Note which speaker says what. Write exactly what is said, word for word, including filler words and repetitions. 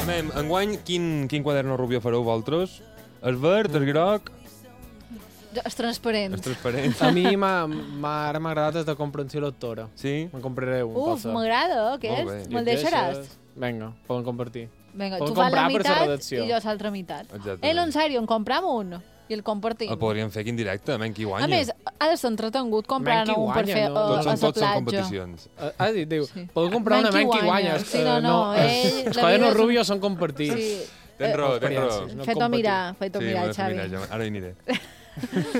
Speaker 1: Mem, enguany, quin, quin quaderno Rubió fareu vosaltres? El verd, el groc...
Speaker 2: És transparent.
Speaker 1: És transparent.
Speaker 3: A mi ara m'ha agradat el de comprensió lectora.
Speaker 1: Sí?
Speaker 3: Me'n compraré un.
Speaker 2: Uf, m'agrada aquest. Me'l deixaràs?
Speaker 3: Vinga, poden compartir.
Speaker 2: Vinga,
Speaker 3: poden
Speaker 2: tu fas la
Speaker 3: meitat
Speaker 2: i jo l'altra meitat.
Speaker 1: Exactament.
Speaker 2: Eh, en sèrio, en comprem un i el compartim.
Speaker 1: El podríem fer aquí en directe, men, qui guanya.
Speaker 2: A més, ha de ser entretengut comprar-ne un per fer
Speaker 3: no?
Speaker 2: a la
Speaker 1: Tots són, tots són
Speaker 2: platja.
Speaker 1: competicions.
Speaker 3: Ha dit, diu, sí. Podeu comprar una men qui guanya.
Speaker 2: Sí, no, no. Ell,
Speaker 3: els quadernos Rubió són compartits.
Speaker 2: Sí.
Speaker 1: Tens raó, tens raó.
Speaker 2: Fet-ho mirar, fet-ho mirar, Xavi.
Speaker 1: Ara hi aniré.